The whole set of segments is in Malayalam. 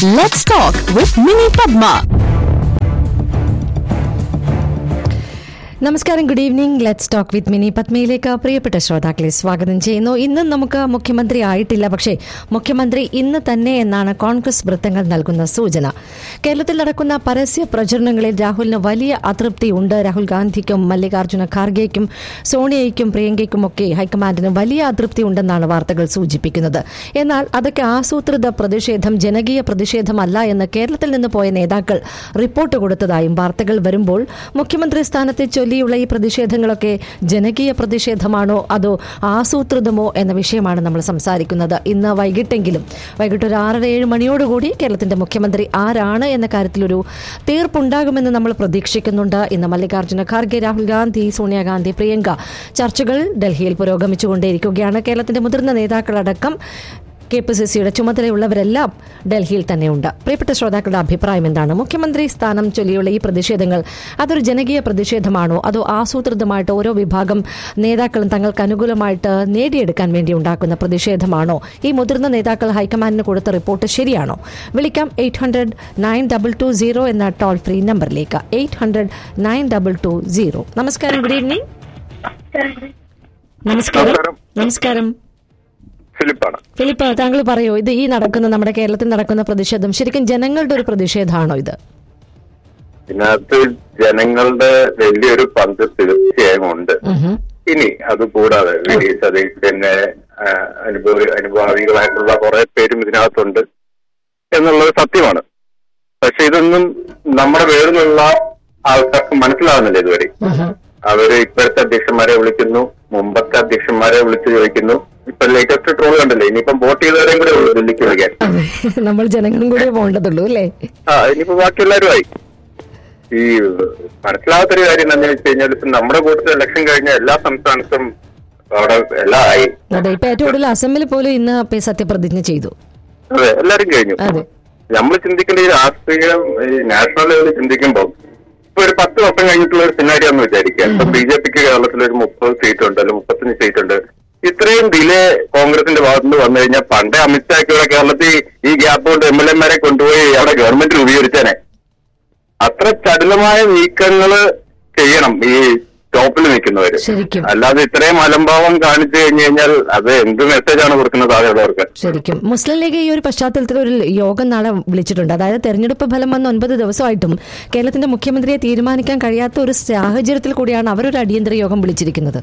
Let's talk with Mini Padma. നമസ്കാരം, good evening. Let's talk with mini പത്മയിലേക്ക് പ്രിയപ്പെട്ട ശ്രോതാക്കളെ സ്വാഗതം ചെയ്യുന്നു. ഇന്ന് നമുക്ക് മുഖ്യമന്ത്രി ആയിട്ടില്ല, പക്ഷേ മുഖ്യമന്ത്രി ഇന്ന് തന്നെ എന്നാണ് കോൺഗ്രസ് വൃത്തങ്ങൾ നൽകുന്ന സൂചന. കേരളത്തിൽ നടക്കുന്ന പരസ്യ പ്രചരണങ്ങളിൽ രാഹുലിന് വലിയ അതൃപ്തി ഉണ്ട്. രാഹുൽ ഗാന്ധിക്കും മല്ലികാർജ്ജുന ഖാർഗെയ്ക്കും സോണിയയ്ക്കും പ്രിയങ്കയ്ക്കുമൊക്കെ ഹൈക്കമാൻഡിന് വലിയ അതൃപ്തി ഉണ്ടെന്നാണ് വാർത്തകൾ സൂചിപ്പിക്കുന്നത്. എന്നാൽ അതൊക്കെ ആസൂത്രിത പ്രതിഷേധം, ജനകീയ പ്രതിഷേധമല്ല എന്ന് കേരളത്തിൽ നിന്ന് പോയ നേതാക്കൾ റിപ്പോർട്ട് കൊടുത്തതായും വാർത്തകൾ വരുമ്പോൾ മുഖ്യമന്ത്രി സ്ഥാനത്തെ ചൊല്ലിയുള്ള ഈ പ്രതിഷേധങ്ങളൊക്കെ ജനകീയ പ്രതിഷേധമാണോ അതോ ആസൂത്രിതമോ എന്ന വിഷയമാണ് നമ്മൾ സംസാരിക്കുന്നത്. ഇന്ന് വൈകിട്ട് ഒരു 6-7 മണിയോടുകൂടി കേരളത്തിന്റെ മുഖ്യമന്ത്രി ആരാണ് എന്ന കാര്യത്തിലൊരു തീർപ്പുണ്ടാകുമെന്ന് നമ്മൾ പ്രതീക്ഷിക്കുന്നുണ്ട്. ഇന്ന് മല്ലികാർജ്ജുന ഖാർഗെ, രാഹുൽ ഗാന്ധി, സോണിയാഗാന്ധി, പ്രിയങ്ക ചർച്ചകൾ ഡൽഹിയിൽ പുരോഗമിച്ചുകൊണ്ടേയിരിക്കുകയാണ്. കേരളത്തിന്റെ മുതിർന്ന നേതാക്കളടക്കം KPCCയുടെ ചുമതലയുള്ളവരെല്ലാം ഡൽഹിയിൽ തന്നെയുണ്ട്. പ്രിയപ്പെട്ട ശ്രോതാക്കളുടെ അഭിപ്രായം എന്താണ്? മുഖ്യമന്ത്രി സ്ഥാനം ചൊല്ലിയുള്ള ഈ പ്രതിഷേധങ്ങൾ അതൊരു ജനകീയ പ്രതിഷേധമാണോ അതോ ആസൂത്രിതമായിട്ട് ഓരോ വിഭാഗം നേതാക്കളും തങ്ങൾക്ക് അനുകൂലമായിട്ട് നേടിയെടുക്കാൻ വേണ്ടി ഉണ്ടാക്കുന്ന പ്രതിഷേധമാണോ? ഈ മുതിർന്ന നേതാക്കൾ ഹൈക്കമാൻഡിന് കൊടുത്ത റിപ്പോർട്ട് ശരിയാണോ? വിളിക്കാം 800-9220 എന്ന ടോൾ ഫ്രീ നമ്പറിലേക്ക്. 800-9220. നമസ്കാരം, ഗുഡ് ഈവനിംഗ്. നമസ്കാരം. ഫിലിപ്പ്, താങ്കൾ പറയൂ, ഇത് നമ്മുടെ കേരളത്തിൽ നടക്കുന്ന പ്രതിഷേധം ശരിക്കും ജനങ്ങളുടെ ഒരു പ്രതിഷേധമാണോ? ഇത് ഇതിനകത്ത് ജനങ്ങളുടെ വലിയൊരു പങ്ക് തീർച്ചയായും ഉണ്ട്. ഇനി അതുകൂടാതെ സതീശന്റെ അനുഭാവികളായിട്ടുള്ള കുറെ പേരും ഇതിനകത്തുണ്ട് എന്നുള്ളത് സത്യമാണ്. പക്ഷെ ഇതൊന്നും നമ്മുടെ പേരിലുള്ള ആൾക്കാർക്ക് മനസ്സിലാവുന്നില്ല ഇതുവരെ. അവര് ഇപ്പോഴത്തെ അധ്യക്ഷന്മാരെ വിളിക്കുന്നു, മുമ്പത്തെ അധ്യക്ഷന്മാരെ വിളിച്ചു ചോദിക്കുന്നു. ഇപ്പൊ ലേറ്റസ്റ്റ് ട്രോൾ കണ്ടല്ലേ, ഇനിയിപ്പം വോട്ട് ചെയ്തവരെയും കൂടെ ഉള്ളൂ ദില്ലിക്ക് വിളിക്കാൻ. നമ്മൾ ജനങ്ങളും കൂടെ പോകേണ്ടതുള്ളൂ അല്ലേ? ഇനിയിപ്പോ ബാക്കി എല്ലാവരും ആയി. ഈ മനസ്സിലാവാത്തൊരു കാര്യം എന്താണെന്ന് വെച്ച് കഴിഞ്ഞാൽ ഇപ്പൊ നമ്മുടെ കൂട്ടത്തിൽ ഇലക്ഷൻ കഴിഞ്ഞ എല്ലാ സംസ്ഥാനത്തും അവിടെ എല്ലാം ആയി. അതെ, ഇപ്പൊ ഏറ്റവും കൂടുതൽ അസമിൽ പോലും ഇന്ന് സത്യപ്രതിജ്ഞ ചെയ്തു. അതെ, എല്ലാരും കഴിഞ്ഞു. നമ്മൾ ചിന്തിക്കേണ്ട ഈ രാഷ്ട്രീയം നാഷണൽ ലെവലിൽ ചിന്തിക്കുമ്പോൾ ഇപ്പൊ ഒരു 10 വർഷം കഴിഞ്ഞിട്ടുള്ള ഒരു സിനാരിയോ എന്ന് വിചാരിക്കുക. ഇപ്പൊ BJPക്ക് കേരളത്തിൽ ഒരു 30 സീറ്റ് ഉണ്ട്, അല്ലെങ്കിൽ 35 സീറ്റ് ഉണ്ട്. ഇത്രയും ഡിലേ കോൺഗ്രസിന്റെ ഭാഗത്തുനിന്ന് വന്നു കഴിഞ്ഞാൽ പണ്ടേ അമിത്ഷായ്ക്ക് കേരളത്തിൽ ഈ ഗ്യാപ്പ് കൊണ്ട് MLA-മാരെ കൊണ്ടുപോയി അവിടെ ഗവൺമെന്റ് രൂപീകരിച്ചേനെ. അത്ര ചടുലമായ നീക്കങ്ങള് ചെയ്യണം ഈ ടോപ്പിൽ നിൽക്കുന്നവര്. അല്ലാതെ ഇത്രയും അലംഭാവം കാണിച്ചു കഴിഞ്ഞു കഴിഞ്ഞാൽ അത് എന്ത് മെസ്സേജാണ് കൊടുക്കുന്നത് ആളുകൾക്ക്? ശരിക്കും മുസ്ലിം ലീഗ് ഈ ഒരു പശ്ചാത്തലത്തിൽ ഒരു യോഗം നാളെ വിളിച്ചിട്ടുണ്ട്. അതായത് തെരഞ്ഞെടുപ്പ് ഫലം വന്ന് 9 ദിവസമായിട്ടും കേരളത്തിന്റെ മുഖ്യമന്ത്രിയെ തീരുമാനിക്കാൻ കഴിയാത്ത ഒരു സാഹചര്യത്തിൽ കൂടിയാണ് അവരൊരു അടിയന്തര യോഗം വിളിച്ചിരിക്കുന്നത്.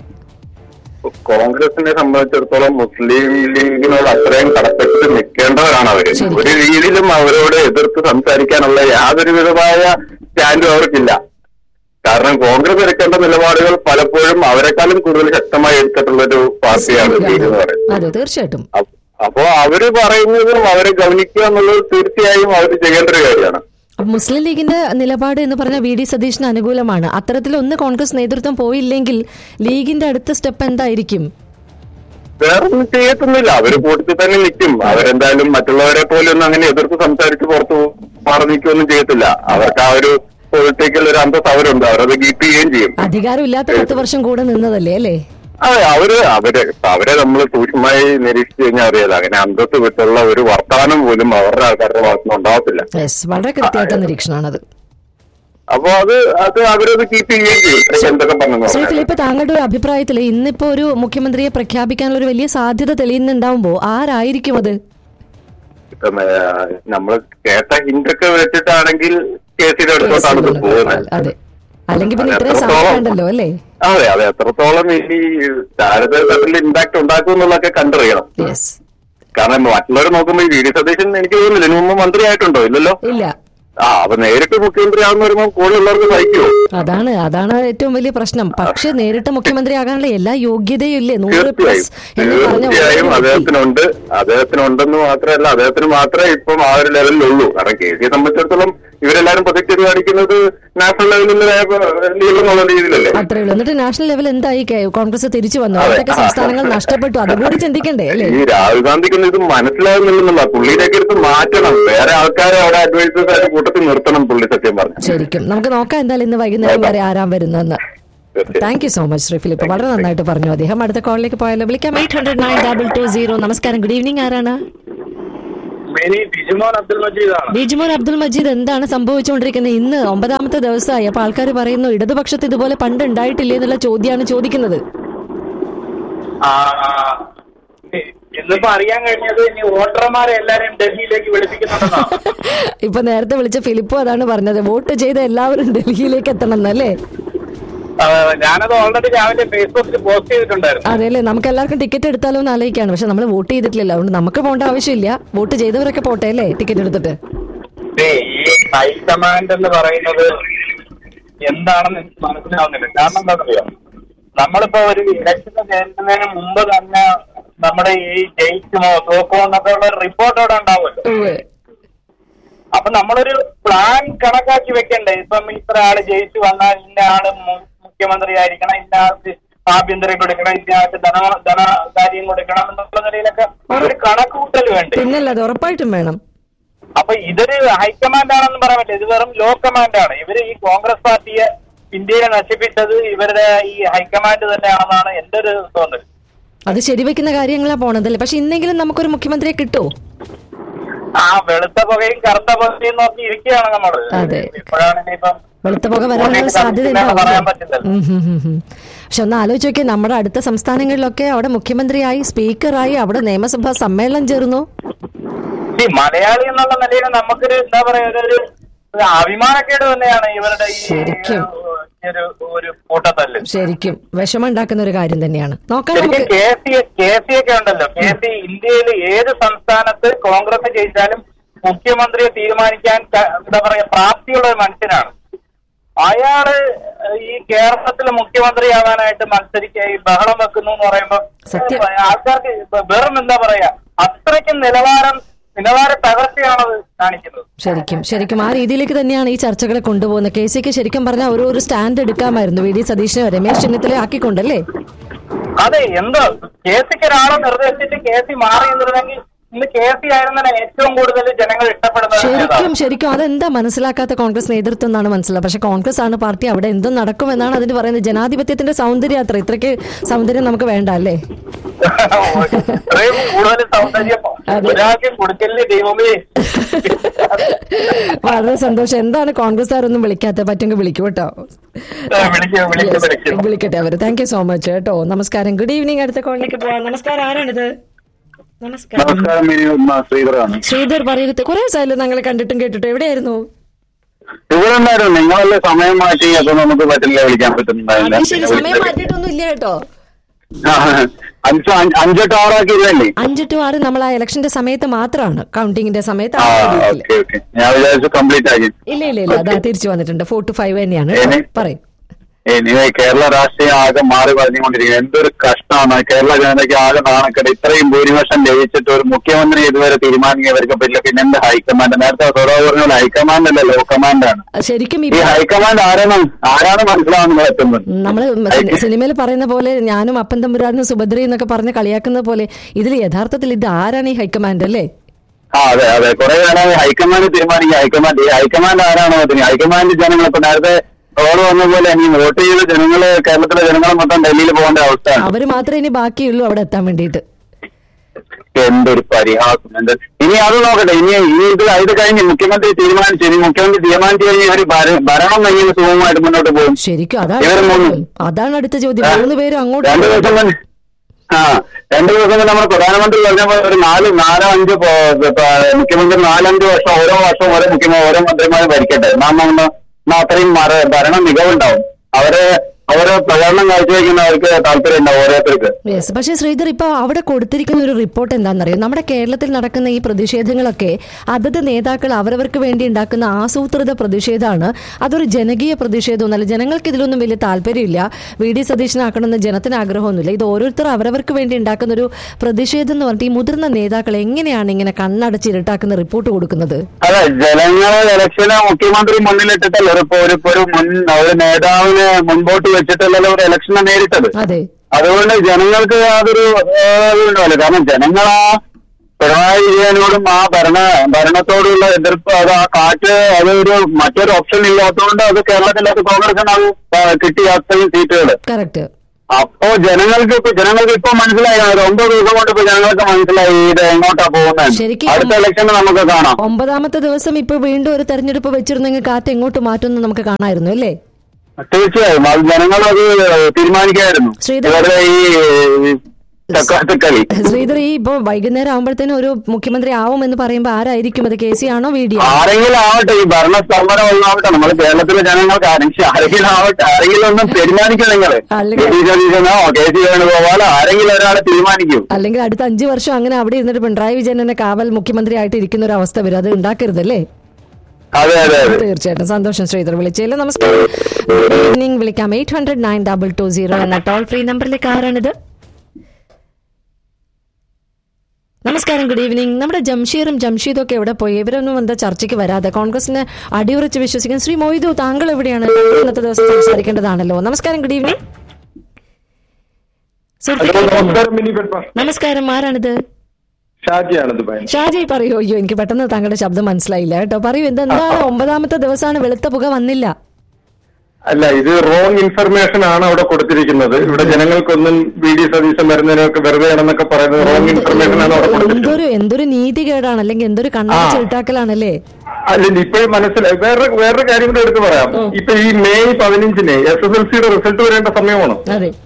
കോൺഗ്രസിനെ സംബന്ധിച്ചിടത്തോളം മുസ്ലിം ലീഗിനോട് അത്രയും കടപ്പെട്ട് നിൽക്കേണ്ടവരാണ് അവര്. ഒരു രീതിയിലും അവരോട് എതിർത്ത് സംസാരിക്കാനുള്ള യാതൊരു വിധമായ സ്റ്റാൻഡും അവർക്കില്ല. കാരണം കോൺഗ്രസ് എടുക്കേണ്ട നിലപാടുകൾ പലപ്പോഴും അവരെക്കാളും കൂടുതൽ ശക്തമായി എടുത്തിട്ടുള്ളൊരു പാർട്ടിയാണ് ലീഗ് എന്ന് പറയുന്നത്. തീർച്ചയായിട്ടും. അപ്പോ അവര് പറയുന്നതും അവരെ ഗവനിക്കുക എന്നുള്ളത് തീർച്ചയായും അവർ ചെയ്യേണ്ട ഒരു കാര്യമാണ്. മുസ്ലിം ലീഗിന്റെ നിലപാട് എന്ന് പറഞ്ഞാൽ VD സതീഷിന് അനുകൂലമാണ്. അത്തരത്തിലൊന്ന് കോൺഗ്രസ് നേതൃത്വം പോയില്ലെങ്കിൽ ലീഗിന്റെ അടുത്ത സ്റ്റെപ്പ് എന്തായിരിക്കും? വേറൊന്നും ചെയ്യത്തൊന്നുമില്ല, അവര് കൂട്ടത്തിൽ തന്നെ നിൽക്കും. അവരെന്തായാലും മറ്റുള്ളവരെ പോലെ ഒന്നും അങ്ങനെ എതിർത്ത് സംസാരിച്ച് പുറത്തു മാറി നിൽക്കുകയൊന്നും ചെയ്യത്തില്ല. അവർക്ക് ആ ഒരു പൊളിറ്റിക്കൽ ഒരു അന്തസ് അവരുണ്ട്, അവരത് കീപ്പ് ചെയ്യുകയും ചെയ്യും. അധികാരമില്ലാത്ത 10 വർഷം കൂടെ നിന്നതല്ലേ അല്ലേ? അതെ, അവരെ നമ്മൾ സൂക്ഷ്മമായി നിരീക്ഷിച്ചു കഴിഞ്ഞാൽ അറിയാലോ, അങ്ങനെ അന്തസ് വിട്ടുള്ള ഒരു വർത്തമാനം പോലും അവരുടെ ആൾക്കാരുടെ ഭാഗത്തുനിന്ന് ഉണ്ടാവത്തില്ല. വളരെ കൃത്യമായിട്ട് നിരീക്ഷണമാണത്. അപ്പൊ അത് അവരത് കീപ്പ് ചെയ്യുകയും ചെയ്യും. എന്തൊക്കെ പറഞ്ഞു ശ്രീ ഫിലിപ്പ്, താങ്കളുടെ ഒരു അഭിപ്രായത്തിൽ ഇന്നിപ്പോ ഒരു മുഖ്യമന്ത്രിയെ പ്രഖ്യാപിക്കാനുള്ള ഒരു വലിയ സാധ്യത തെളിയുന്നുണ്ടാവുമ്പോ ആരായിരിക്കും അത്? നമ്മൾ കേട്ട ഹിന്ദൊക്കെ വെച്ചിട്ടാണെങ്കിൽ കേസിന്റെ അടുത്തോട്ടാണ് ഇത് പോകുന്നത്. അല്ലെങ്കിൽ പിന്നെ ഇത്രയും സമയമുണ്ടല്ലോ അല്ലേ? അതെ, എത്രത്തോളം ഈ ചാരിത്രത്തിൽ ഇമ്പാക്ട് ഉണ്ടാക്കും എന്നുള്ളതൊക്കെ കണ്ടറിയണം. കാരണം മറ്റുള്ളവർ നോക്കുമ്പോ ഈ VD സതീശൻ എനിക്ക് തോന്നുന്നില്ല ഇതിനു മുമ്പ് മന്ത്രിയായിട്ടുണ്ടോ? ഇല്ലല്ലോ. ഇല്ല. അപ്പൊ നേരിട്ട് മുഖ്യമന്ത്രി ആകുന്ന വരുമ്പോൾ കൂടുതലുള്ളവർക്ക് സഹിക്കുമോ? അതാണ് ഏറ്റവും വലിയ പ്രശ്നം. പക്ഷെ നേരിട്ട് മുഖ്യമന്ത്രി ആകാനുള്ള എല്ലാ യോഗ്യതയും ഇല്ലേ? തീർച്ചയായും അദ്ദേഹത്തിനുണ്ടെന്ന് മാത്രമല്ല, അദ്ദേഹത്തിന് മാത്രമേ ഇപ്പം ആ ഒരു ലെവലിലുള്ളൂ. കാരണം KCയെ സംബന്ധിച്ചിടത്തോളം ഇവരെല്ലാരും പ്രൊജക്ട് കാണിക്കുന്നത് നാഷണൽ ലെവലിലുള്ള രീതിയിലല്ലേ? അത്രേ ഉള്ളൂ. എന്നിട്ട് നാഷണൽ ലെവൽ എന്തായി? കോൺഗ്രസ് തിരിച്ചു വന്നു, അതൊക്കെ സംസ്ഥാനങ്ങൾ നഷ്ടപ്പെട്ടു. അതുകൂടി ചിന്തിക്കണ്ടേ അല്ലേ? ഈ രാഹുൽ ഗാന്ധിക്കൊന്നും ഇത് മനസ്സിലാകുന്നില്ലെന്നുള്ള, പുള്ളിയിലേക്ക് എടുത്ത് മാറ്റണം. വേറെ ആൾക്കാരെ അവിടെ അഡ്വൈസേഴ്സ് കൂട്ടത്തിൽ നിർത്തണം പുള്ളി, സത്യം പറഞ്ഞു. ശരിക്കും നമുക്ക് നോക്കാം എന്തായാലും ഇന്ന് വൈകുന്നേരം വരെ ആരാൻ വരുന്നതെന്ന്. Thank you so much Shri Philip, വളരെ നന്നായിട്ട് പറഞ്ഞു അദ്ദേഹം. അടുത്ത കോളിലേക്ക് പോയാലോ? വിളിക്കാം 800-9220. നമസ്കാരം, ഗുഡ് ഈവനിങ്. ആരാണ്? ബിജുമോൻ അബ്ദുൽ മജീദാണ്. ബിജുമോൻ അബ്ദുൽ മജീദ്, എന്താണ് സംഭവിച്ചുകൊണ്ടിരിക്കുന്നത്? ഇന്ന് 9ാമത്തെ ദിവസമായി. അപ്പൊ ആൾക്കാർ പറയുന്നു ഇടതുപക്ഷത്ത് ഇതുപോലെ പണ്ട് ഉണ്ടായിട്ടില്ലേ എന്നുള്ള ചോദ്യമാണ് ചോദിക്കുന്നത്. ഇന്നിപ്പോ അറിയാൻ കഴിഞ്ഞത് ഇനി വോട്ടർമാരെ എല്ലാരെയും ഡൽഹിയിലേക്ക് വിളിപ്പിക്കുന്നുണ്ടെന്നാണ്. ഇപ്പൊ നേരത്തെ വിളിച്ച ഫിലിപ്പും അതാണ് പറഞ്ഞത്, വോട്ട് ചെയ്ത എല്ലാവരും ഡൽഹിയിലേക്ക് എത്തണം എന്നല്ലേ? ഞാനത് ഓൾറെഡി രാവിലെ ഫേസ്ബുക്കിൽ പോസ്റ്റ് ചെയ്തിട്ടുണ്ടായിരുന്നു. അതെല്ലേ, നമുക്ക് എല്ലാവർക്കും ടിക്കറ്റ് എടുത്താലോ എന്ന് ആലോചിക്കാണ്. പക്ഷെ നമ്മൾ വോട്ട് ചെയ്തിട്ടില്ല, അതുകൊണ്ട് നമുക്ക് പോകേണ്ട ആവശ്യമില്ല. വോട്ട് ചെയ്തവരൊക്കെ പോട്ടെ അല്ലേ ടിക്കറ്റ് എടുത്തിട്ട്. ഈ ഹൈക്കമാൻഡ് എന്ന് പറയുന്നത് എന്താണെന്ന് എനിക്ക് മനസ്സിലാവുന്നില്ല. കാരണം എന്താണെന്നറിയോ, നമ്മളിപ്പോ ഒരു ഇലക്ഷന് ചേരുന്നതിന് മുമ്പ് തന്നെ നമ്മുടെ ഈ ജയിക്കുമോ തോക്കുമോ എന്നൊക്കെ ഉള്ള റിപ്പോർട്ട് അവിടെ ഉണ്ടാവുമല്ലോ. അപ്പൊ നമ്മളൊരു പ്ലാൻ കണക്കാക്കി വെക്കണ്ടേ? ഇപ്പം ഇത്ര ആള് ജയിച്ചു വന്നാൽ ഇന്ന ആള് മുഖ്യമന്ത്രി ആയിരിക്കണം, ഇന്ന ആൾക്ക് ആഭ്യന്തരം കൊടുക്കണം, ഇന്ന ആൾക്ക് ധനകാര്യം കൊടുക്കണം എന്നുള്ള നിലയിലൊക്കെ ഒരു കണക്ക് കൂട്ടൽ വേണ്ടേ? പിന്നല്ല, അത് ഉറപ്പായിട്ടും വേണം. അപ്പൊ ഇതൊരു ഹൈക്കമാൻഡ് ആണെന്ന് പറയാൻ പറ്റില്ല, ഇത് വെറും ലോ കമാൻഡാണ്. ഇവര് ഈ കോൺഗ്രസ് പാർട്ടിയെ ഇന്ത്യയെ നശിപ്പിച്ചത് ഇവരുടെ ഈ ഹൈക്കമാൻഡ് തന്നെയാണെന്നാണ് എന്റെ ഒരു തോന്നൽ. അത് ശരിവെക്കുന്ന കാര്യങ്ങളാ പോണതല്ലേ. പക്ഷെ ഇന്നെങ്കിലും നമുക്കൊരു മുഖ്യമന്ത്രിയെ കിട്ടുമോ? ആ വെളുത്ത പുകയും കറുത്ത പുകയും നോക്കി ഇരിക്കുകയാണ് നമ്മള്. ഇപ്പോഴാണിപ്പം വെളുത്ത പുക വരാനുള്ള സാധ്യത പറയാൻ പറ്റില്ലല്ലോ. പക്ഷെ ഒന്ന് ആലോചിച്ച് നോക്കിയാൽ നമ്മുടെ അടുത്ത സംസ്ഥാനങ്ങളിലൊക്കെ അവിടെ മുഖ്യമന്ത്രിയായി, സ്പീക്കറായി, അവിടെ നിയമസഭാ സമ്മേളനം ചേർന്നു. ഈ മലയാളി എന്നുള്ള നിലയിൽ നമുക്കൊരു എന്താ പറയാ ഒരു അഭിമാനക്കേട് തന്നെയാണ് ഇവരുടെ ഈ ഒരു കൂട്ടത്തല്ല്. ശരിക്കും വിഷമുണ്ടാക്കുന്ന ഒരു കാര്യം തന്നെയാണ്. കേസിയൊക്കെ ഉണ്ടല്ലോ, കേസി ഇന്ത്യയിൽ ഏത് സംസ്ഥാനത്ത് കോൺഗ്രസ് ജയിച്ചാലും മുഖ്യമന്ത്രിയെ തീരുമാനിക്കാൻ എന്താ പറയാ പ്രാപ്തിയുള്ള ഒരു മനുഷ്യനാണ്. അയാള് ഈ കേരളത്തിൽ മുഖ്യമന്ത്രിയാവാനായിട്ട് മത്സരിക്കുക ഈ ബഹളം വെക്കുന്നു എന്ന് പറയുമ്പോ ആൾക്കാർക്ക് വെറും എന്താ പറയാ അത്രയ്ക്കും നിലവാര തകർച്ചയാണത് കാണിക്കുന്നത്. ശരിക്കും ആ രീതിയിലേക്ക് തന്നെയാണ് ഈ ചർച്ചകളെ കൊണ്ടുപോകുന്നത്. കെ സിക്ക് ശരിക്കും പറഞ്ഞാൽ ഒരു സ്റ്റാൻഡ് എടുക്കാമായിരുന്നു, വി ഡി സതീശനെ രമേശ് ചെന്നിത്തല ആക്കിക്കൊണ്ടല്ലേ. അതെ, എന്തോ കെ സിക്ക് ഒരാളെ നിർദ്ദേശിച്ചിട്ട് കെ സി മാറി എന്നിരുന്നെങ്കിൽ ഇന്ന് കെ സി ആയിരുന്ന ഏറ്റവും കൂടുതൽ ജനങ്ങൾ ഇഷ്ടപ്പെടുന്നത്. ശരിക്കും അതെന്താ മനസ്സിലാക്കാത്ത കോൺഗ്രസ് നേതൃത്വം എന്നാണ് മനസ്സിലാക്കുക. പക്ഷെ കോൺഗ്രസ് ആണ് പാർട്ടി, അവിടെ എന്തും നടക്കുമെന്നാണ് അതിന് പറയുന്നത്. ജനാധിപത്യത്തിന്റെ സൗന്ദര്യം അത്ര, ഇത്രയ്ക്ക് സൗന്ദര്യം നമുക്ക് വേണ്ട അല്ലേ? കൂടുതൽ സൗന്ദര്യം വളരെ സന്തോഷം. എന്താണ് കോൺഗ്രസ്സുകാരൊന്നും വിളിക്കാത്ത? പറ്റുമെങ്കിൽ വിളിക്കൂ കേട്ടോ, വിളിക്കട്ടെ അവര്. താങ്ക് യു സോ മച്ച് കേട്ടോ. നമസ്കാരം, ഗുഡ് ഈവനിങ്. അടുത്ത കോളിലേക്ക് പോവാം. നമസ്കാരം, ആരാണിത്? നമസ്കാരം, ശ്രീധർ പറയരുത്. കുറെ ദിവസമായാലും ഞങ്ങളെ കണ്ടിട്ടും കേട്ടിട്ടും. എവിടെയായിരുന്നു? ഇവിടെ ഉണ്ടായിരുന്നു. നിങ്ങളല്ലേ സമയം മാറ്റി, അപ്പൊ നമുക്ക് പറ്റില്ല, വിളിക്കാൻ പറ്റുന്നുണ്ടായില്ല. സമയം മാറ്റിയിട്ടൊന്നും ഇല്ല കേട്ടോ. 5 to 6 ആക്കിയില്ലേ? 5 to 6 നമ്മൾ ആ ഇലക്ഷന്റെ സമയത്ത് മാത്രമാണ്, കൗണ്ടിങ്ങിന്റെ സമയത്ത്. ഞാൻ വിചാരിച്ചു കംപ്ലീറ്റ് ആക്കി. ഇല്ല, അതാ തിരിച്ചു വന്നിട്ടുണ്ട്. 4 to 5 തന്നെയാണ്. പറയും. കേരള രാഷ്ട്രീയം ആകെ മാറി പറഞ്ഞുകൊണ്ടിരിക്കുന്നത് എന്തൊരു കഷ്ടമാണ്. കേരള ജനതയ്ക്ക് ആകെ നാണക്കേട്. ഇത്രയും ഭൂരിപക്ഷം ലഭിച്ചിട്ട് ഒരു മുഖ്യമന്ത്രി ഇതുവരെ തീരുമാനിക്കവർക്ക് പറ്റില്ല. പിന്നെ എന്ത് ഹൈക്കമാൻഡ്? നേരത്തെ സ്വഭാവം പറഞ്ഞ ഹൈക്കമാൻഡ് അല്ല, ലോ കമാൻഡാണ്. ശരിക്കും ഈ ഹൈക്കമാൻഡ് ആരാണ് മനസ്സിലാവുന്നത് പറ്റുന്നത്? നമ്മള് സിനിമയിൽ പറയുന്ന പോലെ ഞാനും അപ്പൻ തമ്പുരാനും സുഭദ്രയും എന്നൊക്കെ പറഞ്ഞ് കളിയാക്കുന്ന പോലെ ഇതിൽ യഥാർത്ഥത്തിൽ ഇത് ആരാണ് ഈ ഹൈക്കമാൻഡ് അല്ലേ? അതെ, കുറെ കാലം ഹൈക്കമാൻഡ് തീരുമാനിക്കുക. ഹൈക്കമാൻഡ് ആരാണോ? ഹൈക്കമാൻഡ് ജനങ്ങൾ ഇപ്പൊ നേരത്തെ റോഡ് വന്ന പോലെ ഇനി വോട്ട് ചെയ്ത ജനങ്ങള്, കേരളത്തിലെ ജനങ്ങൾ മൊത്തം ഡൽഹിയിൽ പോകേണ്ട അവസ്ഥയാണ്. അവര് മാത്രമേ ഇനി ബാക്കിയുള്ളൂ അവിടെ എത്താൻ വേണ്ടിയിട്ട്. എന്തൊരു പരിഹാസം. ഇനി അത് നോക്കട്ടെ. ഇനി ഇത് കഴിഞ്ഞ് മുഖ്യമന്ത്രി തീരുമാനിച്ചു കഴിഞ്ഞ് ഒരു ഭരണം കഴിഞ്ഞ സുഖമായിട്ട് മുന്നോട്ട് പോകും. ശരിക്കും അതാണ് അടുത്ത ചോദ്യം. 3 പേരും അങ്ങോട്ട് 2 ദിവസം തന്നെ 2 ദിവസം തന്നെ നമ്മുടെ പ്രധാനമന്ത്രി പറഞ്ഞപ്പോൾ ഒരു 4-5 മുഖ്യമന്ത്രി 4-5 വർഷം ഓരോ വർഷം ഓരോ മന്ത്രിമാരും ഭരിക്കട്ടെ. എന്നാ അത്രയും ഭരണ മികവുണ്ടാവും. അവര് പ്രചാരണം കാഴ്ചവെക്കുന്നവർക്ക് താല്പര്യം ഉണ്ടാവും ഓരോരുത്തർക്ക്. പക്ഷേ ശ്രീധർ, ഇപ്പൊ അവിടെ കൊടുത്തിരിക്കുന്ന ഒരു റിപ്പോർട്ട് എന്താണെന്നറിയോ? നമ്മുടെ കേരളത്തിൽ നടക്കുന്ന ഈ പ്രതിഷേധങ്ങളൊക്കെ അതത് നേതാക്കൾ അവരവർക്ക് വേണ്ടി ഉണ്ടാക്കുന്ന ആസൂത്രിത പ്രതിഷേധമാണ്. അതൊരു ജനകീയ പ്രതിഷേധമൊന്നുമല്ല. ജനങ്ങൾക്ക് ഇതിലൊന്നും വലിയ താല്പര്യമില്ല. വി ഡി സതീശനാക്കണമെന്ന് ജനത്തിന് ആഗ്രഹമൊന്നുമില്ല. ഇത് ഓരോരുത്തർ അവരവർക്ക് വേണ്ടി ഉണ്ടാക്കുന്ന ഒരു പ്രതിഷേധം എന്ന് പറഞ്ഞിട്ട് ഈ മുതിർന്ന നേതാക്കൾ എങ്ങനെയാണ് ഇങ്ങനെ കണ്ണടച്ചിരുട്ടാക്കുന്ന റിപ്പോർട്ട് കൊടുക്കുന്നത്? അതെ, ജനങ്ങളെ ഇലക്ഷന് മുഖ്യമന്ത്രി മുന്നിലിട്ടിട്ടല്ല ഒരു നേതാവിനെ മുൻപോട്ട് വെച്ചിട്ടല്ലല്ലോ ഒരു ഇലക്ഷനെ നേരിട്ടത്. അതുകൊണ്ട് ജനങ്ങൾക്ക് യാതൊരു ഇതുണ്ടാവില്ല. കാരണം ജനങ്ങളാ പിണറായി വിജയനോടും ആ ഭരണത്തോടുള്ള എതിർപ്പ്, അത് ആ കാറ്റ്, അതൊരു മറ്റൊരു ഓപ്ഷൻ ഇല്ലാത്തതുകൊണ്ട് അത് കേരളത്തിൽ അത് കോൺഗ്രസിന് അത് കിട്ടിയ അത്രയും സീറ്റുകൾ. അപ്പോ ജനങ്ങൾക്ക് ഇപ്പൊ മനസ്സിലായി, 9 ദിവസം കൊണ്ട് ഇപ്പൊ ജനങ്ങൾക്ക് മനസ്സിലായി ഇത് എങ്ങോട്ടാ പോകുന്നത്. അടുത്ത ഇലക്ഷന് നമുക്ക് കാണാം. 9ാമത്തെ ദിവസം ഇപ്പൊ വീണ്ടും ഒരു തെരഞ്ഞെടുപ്പ് വെച്ചിരുന്നെങ്കിൽ കാറ്റ് എങ്ങോട്ട് മാറ്റുമെന്ന് നമുക്ക് കാണാമായിരുന്നു അല്ലേ? തീർച്ചയായും അത് ജനങ്ങളത് തീരുമാനിക്കായിരുന്നു. ശ്രീധർ, ഈ ഇപ്പൊ വൈകുന്നേരം ആകുമ്പോഴത്തേനും ഒരു മുഖ്യമന്ത്രി ആവുമെന്ന് പറയുമ്പോ ആരായിരിക്കും അത്? KC ആണോ VD? ആരെങ്കിലും ആവട്ടെ, ഈ ഭരണസ്തംഭനം ഒന്നാവട്ടെ, നമ്മൾ കേരളത്തിലെ ജനങ്ങൾക്ക് ആരെങ്കിലും ആവട്ടെ, ആരെങ്കിലും ഒന്നും തീരുമാനിക്കും. നിങ്ങള് KC വേണുഗോപാലോ ആരെങ്കിലും ഒരാളെ തീരുമാനിക്കും. അല്ലെങ്കിൽ അടുത്ത 5 വർഷം അങ്ങനെ അവിടെ ഇരുന്നിട്ട് പിണറായി വിജയനെ കാവൽ മുഖ്യമന്ത്രി ആയിട്ട് ഇരിക്കുന്ന ഒരു അവസ്ഥ വരും. അത് ഉണ്ടാക്കരുതല്ലേ? അതെ അതെ തീർച്ചയായിട്ടും. സന്തോഷം ശ്രീധർ വിളിച്ചതിൽ. നമസ്കാരം. Good evening. വിളിക്കാം 800-922 എന്ന ടോൾ ഫ്രീ നമ്പറിലേക്ക്. ആരാണിത്? നമസ്കാരം, ഗുഡ് ഈവനിംഗ്. നമ്മുടെ ജംഷീദും ഒക്കെ എവിടെ പോയി? ഇവരൊന്നും എന്താ ചർച്ചയ്ക്ക് വരാതെ? കോൺഗ്രസിന് അടിയുറച്ച് വിശ്വസിക്കുന്ന ശ്രീ മൊയ്തു, താങ്കൾ എവിടെയാണ്? ഇന്നത്തെ ദിവസം സംസാരിക്കേണ്ടതാണല്ലോ. നമസ്കാരം, ഗുഡ് ഈവനിംഗ്. നമസ്കാരം, ആരാണിത്? ഷാജി, പറയൂ. അയ്യോ, എനിക്ക് പെട്ടെന്ന് താങ്കളുടെ ശബ്ദം മനസ്സിലായില്ല കേട്ടോ. പറയൂ, എന്താണ്? 9ാമത്തെ ദിവസമാണ്, വെളുത്ത പുക വന്നില്ല. അല്ല, ഇത് റോങ് ഇൻഫർമേഷൻ ആണ് അവിടെ കൊടുത്തിരിക്കുന്നത്. ഇവിടെ ജനങ്ങൾക്കൊന്നും VD സതീശൻ വരുന്നതിനൊക്കെ വെറുതെ ആണെന്നൊക്കെ പറയുന്നത് റോങ് ഇൻഫർമേഷൻ ആണ് അവിടെ കൊടുത്തിരിക്കുന്നത്. എന്തൊരു നീതികേടാണ്, അല്ലെങ്കിൽ എന്തൊരു കണ്ണാച്ചിട്ടാക്കലാണല്ലേ? അല്ല, ഇപ്പോഴും മനസ്സിലായി. വേറൊരു കാര്യം കൂടെ എടുത്ത് പറയാം. ഇപ്പൊ ഈ മെയ് 15 SSLCയുടെ റിസൾട്ട് വരേണ്ട സമയമാണ്.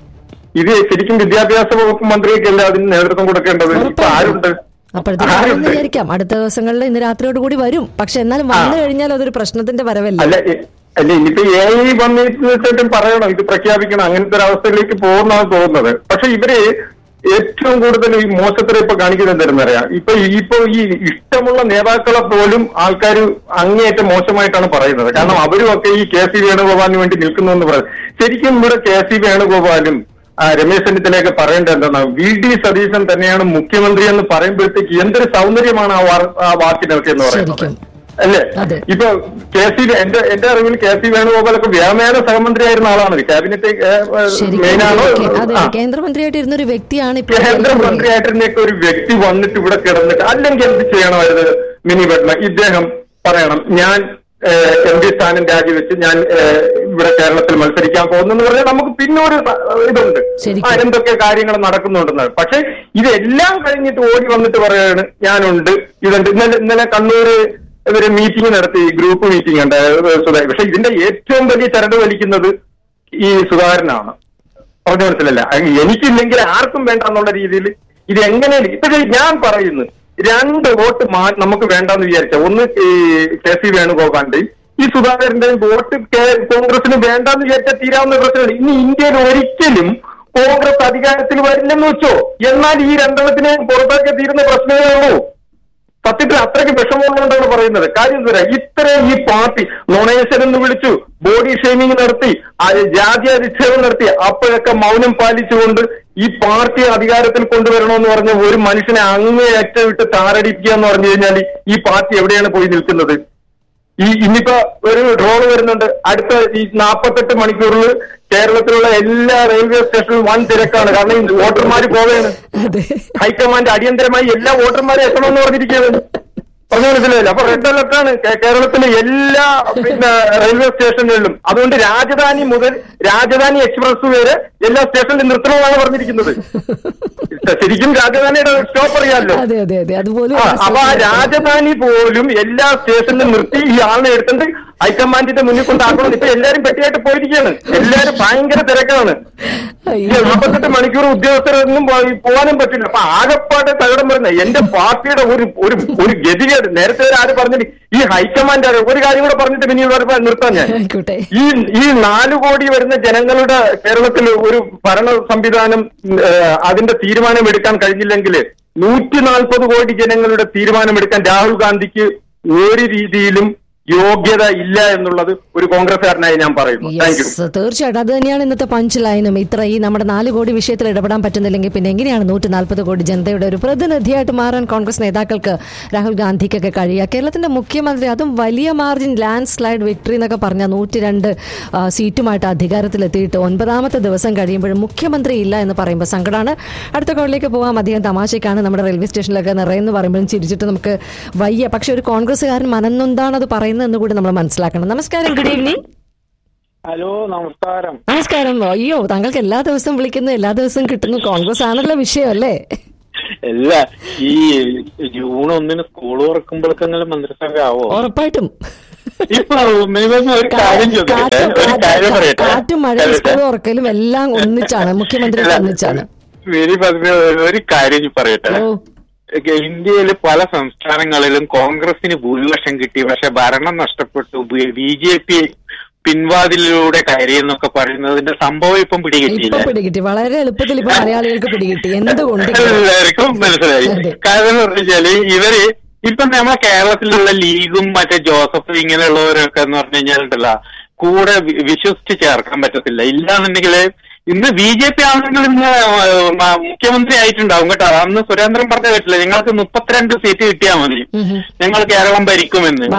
ഇത് ശരിക്കും വിദ്യാഭ്യാസ വകുപ്പ് മന്ത്രിയൊക്കെയല്ലേ അതിന് നേതൃത്വം കൊടുക്കേണ്ടത്. ഇപ്പൊ ആരുണ്ട്? അപ്പോഴത്തേക്കും വിചാരിക്കാം അടുത്ത ദിവസങ്ങളിൽ ഇന്ന് രാത്രിയോട് കൂടി വരും. പക്ഷെ എന്നാലും വന്നു കഴിഞ്ഞാൽ അതൊരു പ്രശ്നത്തിന്റെ വരവല്ല. അല്ല, ഇനിയിപ്പോ AI വന്നിട്ടും പറയണം, ഇത് പ്രഖ്യാപിക്കണം, അങ്ങനത്തെ ഒരു അവസ്ഥയിലേക്ക് പോകുന്നതാണ് തോന്നുന്നത്. പക്ഷെ ഇവര് ഏറ്റവും കൂടുതൽ ഈ മോശത്തരം ഇപ്പൊ കാണിക്കുന്നത് എന്താണെന്നറിയാം. ഇപ്പൊ ഈ ഇഷ്ടമുള്ള നേതാക്കളെ പോലും ആൾക്കാർ അങ്ങേയറ്റം മോശമായിട്ടാണ് പറയുന്നത്. കാരണം അവരും ഒക്കെ ഈ KC വേണുഗോപാലിന് വേണ്ടി നിൽക്കുന്നു എന്ന് പറയുന്നത്. ശരിക്കും ഇവിടെ KC വേണുഗോപാലും രമേശ് ചെന്നിത്തലയൊക്കെ പറയേണ്ടത് എന്താണ്? VD സതീശൻ തന്നെയാണ് മുഖ്യമന്ത്രി എന്ന് പറയുമ്പോഴത്തേക്ക് എന്തൊരു സൗന്ദര്യമാണ് ആ വാക്കിനൊക്കെ എന്ന് പറയുന്നത്, അല്ലേ? ഇപ്പൊ KC എന്റെ അറിവിൽ KC വേണുഗോപാലൊക്കെ വ്യോമയാന സഹമന്ത്രിയായിരുന്ന ആളാണ്. ക്യാബിനറ്റ് മെയിനാണോ? കേന്ദ്രമന്ത്രിയായിട്ടിരുന്ന ഒരു വ്യക്തിയാണ്. കേന്ദ്രമന്ത്രിയായിട്ടിരുന്നൊക്കെ ഒരു വ്യക്തി വന്നിട്ട് ഇവിടെ കിടന്നിട്ട് അല്ലെങ്കിൽ എന്ത് ചെയ്യണമായിരുന്നു? മിനി പത്മ ഇദ്ദേഹം പറയണം, ഞാൻ MP സ്ഥാനം രാജിവെച്ച് ഞാൻ ഇവിടെ കേരളത്തിൽ മത്സരിക്കാൻ പോകുന്നെന്ന് പറഞ്ഞാൽ നമുക്ക് പിന്നെ ഒരു ഇതുണ്ട്, എന്തൊക്കെ കാര്യങ്ങൾ നടക്കുന്നുണ്ടെന്ന്. പക്ഷെ ഇതെല്ലാം കഴിഞ്ഞിട്ട് ഓടി വന്നിട്ട് പറയാണ് ഞാനുണ്ട്, ഇതുണ്ട്. ഇന്നലെ കണ്ണൂര് ഇവര് മീറ്റിംഗ് നടത്തി, ഗ്രൂപ്പ് മീറ്റിംഗ് ഉണ്ട് സുധാകരൻ. പക്ഷെ ഇതിന്റെ ഏറ്റവും വലിയ ചരട് വലിക്കുന്നത് ഈ സുധാകരനാണ്. പറഞ്ഞു മനസ്സിലല്ല, എനിക്കില്ലെങ്കിൽ ആർക്കും വേണ്ട എന്നുള്ള രീതിയിൽ ഇത് എങ്ങനെ ഇപ്പോഴേ ഞാൻ പറയുന്നു. 2 വോട്ട് നമുക്ക് വേണ്ടെന്ന് വിചാരിച്ച, ഒന്ന് KC വേണുഗോപാലിന്റെ ഈ സുധാകരന്റെ വോട്ട് കോൺഗ്രസിന് വേണ്ടെന്ന് വിചാരിച്ചാൽ തീരാവുന്ന പ്രശ്നമാണ്. ഇനി ഇന്ത്യയിൽ ഒരിക്കലും കോൺഗ്രസ് അധികാരത്തിൽ വരില്ലെന്ന് വെച്ചോ, എന്നാൽ ഈ 2 പുറത്താക്കി തീരുന്ന പ്രശ്നമേ ഉള്ളൂ. സത്യത്തിൽ അത്രയ്ക്ക് വിഷമമുള്ളതുകൊണ്ടാണ് പറയുന്നത്. കാര്യം എന്താ, ഇത്രയും ഈ പാർട്ടി നൊണേഷൻ എന്ന് വിളിച്ചു, ബോഡി ഷെയ്മിങ് നടത്തി, ജാതി അധിക്ഷേപം നടത്തി, അപ്പോഴൊക്കെ മൗനം പാലിച്ചുകൊണ്ട് ഈ പാർട്ടി അധികാരത്തിൽ കൊണ്ടുവരണമെന്ന് പറഞ്ഞ ഒരു മനുഷ്യനെ അങ്ങേയറ്റം വിട്ട് താറടിക്കുക എന്ന് പറഞ്ഞു കഴിഞ്ഞാൽ ഈ പാർട്ടി എവിടെയാണ് പോയി നിൽക്കുന്നത്? ഇന്നിപ്പോ ഒരു ഡ്രോൺ വരുന്നുണ്ട്. അടുത്ത ഈ 48 മണിക്കൂറിൽ കേരളത്തിലുള്ള എല്ലാ റെയിൽവേ സ്റ്റേഷനിലും വൻ തിരക്കാണ്. കാരണം ഈ വോട്ടർമാര് പോവുകയാണ്. ഹൈക്കമാൻഡ് അടിയന്തരമായി എല്ലാ വോട്ടർമാരെ എത്തണമെന്ന് പറഞ്ഞിരിക്കുകയാണ്. പറഞ്ഞു മനസ്സിലായില്ല. അപ്പൊ റെഡ് അലർട്ടാണ് കേരളത്തിലെ എല്ലാ റെയിൽവേ സ്റ്റേഷനുകളിലും. അതുകൊണ്ട് രാജധാനി മുതൽ രാജധാനി എക്സ്പ്രസ് വരെ എല്ലാ സ്റ്റേഷനിലും നിർത്തണമെന്നാണ് പറഞ്ഞിരിക്കുന്നത്. ശരിക്കും രാജധാനിയുടെ സ്റ്റോപ്പ് അറിയാമല്ലോ. അപ്പൊ ആ രാജധാനി പോലും എല്ലാ സ്റ്റേഷനിലും നിർത്തി ഈ ആളിനെ എടുത്തിട്ട് ഹൈക്കമാൻഡിന്റെ മുന്നിൽ കൊണ്ടാക്കണം. ഇപ്പൊ എല്ലാരും പെട്ടിയായിട്ട് പോയിരിക്കുകയാണ്. എല്ലാരും ഭയങ്കര തിരക്കാണ്. 48 മണിക്കൂർ ഉദ്യോഗസ്ഥരൊന്നും പോകാനും പറ്റില്ല. അപ്പൊ ആകെപ്പാട് തകടം വരുന്നത് എന്റെ പാർട്ടിയുടെ ഒരു ഗതികേട്. നേരത്തെ ആര് പറഞ്ഞിട്ട് ഈ ഹൈക്കമാൻഡ് ഒരു കാര്യം കൂടെ പറഞ്ഞിട്ട് പിന്നെ നിർത്താൻ ഞാൻ. ഈ 4 കോടി വരുന്ന ജനങ്ങളുടെ കേരളത്തിൽ ഒരു ഭരണ സംവിധാനം അതിന്റെ തീരുമാനം എടുക്കാൻ കഴിഞ്ഞില്ലെങ്കിൽ 140 കോടി ജനങ്ങളുടെ തീരുമാനമെടുക്കാൻ രാഹുൽ ഗാന്ധിക്ക് ഒരു രീതിയിലും യോഗ്യത ഇല്ല എന്നുള്ളത് ഒരു കോൺഗ്രസ്സുകാരനായി ഞാൻ പറയുന്നു. തീർച്ചയായിട്ടും അത് തന്നെയാണ് ഇന്നത്തെ പഞ്ച് ലൈനും. ഈ നമ്മുടെ 4 കോടി വിഷയത്തിൽ ഇടപെടാൻ പറ്റുന്നില്ലെങ്കിൽ പിന്നെ എങ്ങനെയാണ് 140 കോടി ജനതയുടെ ഒരു പ്രതിനിധിയായിട്ട് മാറാൻ കോൺഗ്രസ് നേതാക്കൾക്ക്, രാഹുൽ ഗാന്ധിക്കൊക്കെ കഴിയുക? കേരളത്തിന്റെ മുഖ്യമന്ത്രി, അതും വലിയ മാർജിൻ ലാൻഡ് സ്ലൈഡ് വിക്ടറി എന്നൊക്കെ പറഞ്ഞ 102 സീറ്റുമായിട്ട് അധികാരത്തിലെത്തിയിട്ട് 9ാമത്തെ ദിവസം കഴിയുമ്പോഴും മുഖ്യമന്ത്രി ഇല്ല എന്ന് പറയുമ്പോൾ സങ്കടമാണ്. അടുത്ത കോളിലേക്ക് പോകാം. അധികം തമാശയ്ക്കാണ്. നമ്മുടെ റെയിൽവേ സ്റ്റേഷനിലൊക്കെ നിറയെന്ന് പറയുമ്പോഴും ചിരിച്ചിട്ട് നമുക്ക് വയ്യ. പക്ഷെ ഒരു കോൺഗ്രസ്സുകാരൻ മനന്നൊന്താണ് അത് പറയുന്നത് എന്ന് കൂടി നമ്മൾ മനസ്സിലാക്കണം. നമസ്കാരം, ഗുഡ് ഈവനിങ്. ഹലോ, നമസ്കാരം. നമസ്കാരം. അയ്യോ, താങ്കൾക്ക് എല്ലാ ദിവസവും വിളിക്കുന്നു, എല്ലാ ദിവസവും കിട്ടുന്നു. കോൺഗ്രസ് ആണല്ലോ വിഷയം അല്ലേ? അല്ല, ഈ ജൂൺ 1 സ്കൂൾ തുറക്കുമ്പോഴേക്കെങ്കിലും മന്ത്രിസഭ ആവോ? ഉറപ്പായിട്ടും. ഇപ്പൊ ഒരു കാര്യം ചോദിക്കട്ടെ, ഒരു കാര്യം പറയട്ടെ. കാറ്റും മഴ സ്കൂൾ തുറക്കലും എല്ലാം ഒന്നിച്ചാണ്, മുഖ്യമന്ത്രി ഒന്നിച്ചാണ്. ഒരു കാര്യം പറയട്ടെ. ഇന്ത്യയിലെ പല സംസ്ഥാനങ്ങളിലും കോൺഗ്രസിന് ഭൂരിപക്ഷം കിട്ടി, പക്ഷെ ഭരണം നഷ്ടപ്പെട്ടു. BJP പിൻവാതിലൂടെ കയറിയെന്നൊക്കെ പറയുന്നതിന്റെ സംഭവം ഇപ്പം പിടികിട്ടി. വളരെ എളുപ്പത്തിൽ ഇപ്പൊ മലയാളികൾക്ക് പിടികിട്ടി. എന്തുകൊണ്ട് എല്ലാവർക്കും മനസ്സിലായി. കാരണം എന്ന് പറഞ്ഞാല് ഇവര് ഇപ്പൊ നമ്മളെ കേരളത്തിലുള്ള ലീഗും മറ്റേ ജോസഫും ഇങ്ങനെയുള്ളവരൊക്കെ എന്ന് പറഞ്ഞു കഴിഞ്ഞാലുണ്ടല്ലോ, കൂടെ വിശ്വസിച്ച് ചേർക്കാൻ പറ്റത്തില്ല. ഇല്ലാന്നുണ്ടെങ്കിൽ ഇന്ന് BJP ആണെങ്കിൽ ഇന്ന് മുഖ്യമന്ത്രി ആയിട്ടുണ്ടാവും കേട്ടോ. അന്ന് സുരേന്ദ്രൻ പറഞ്ഞ പറ്റില്ല, ഞങ്ങൾക്ക് 32 സീറ്റ് കിട്ടിയാൽ മതി, ഞങ്ങൾ കേരളം ഭരിക്കുമെന്ന്.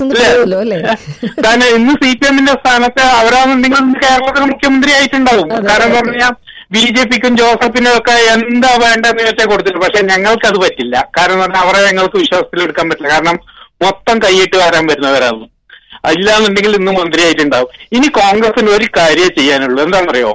കാരണം ഇന്ന് CPM-ന്റെ സ്ഥാനത്ത് അവരാണെന്നുണ്ടെങ്കിൽ ഇന്ന് കേരളത്തിൽ മുഖ്യമന്ത്രി ആയിട്ടുണ്ടാവും. കാരണം എന്ന് പറഞ്ഞാൽ BJPക്കും ജോസഫിനും ഒക്കെ എന്താ വേണ്ടെന്ന് വെച്ചാൽ കൊടുത്തിട്ട്, പക്ഷെ ഞങ്ങൾക്ക് അത് പറ്റില്ല. കാരണം എന്ന് പറഞ്ഞാൽ അവരെ ഞങ്ങൾക്ക് വിശ്വാസത്തിലെടുക്കാൻ പറ്റില്ല. കാരണം മൊത്തം കൈയിട്ട് വരാൻ വരുന്നവരാണ്. അല്ലാന്നുണ്ടെങ്കിൽ ഇന്ന് മന്ത്രി ആയിട്ടുണ്ടാവും. ഇനി കോൺഗ്രസിന് ഒരു കാര്യം ചെയ്യാനുള്ളൂ, എന്താണെന്നറിയോ?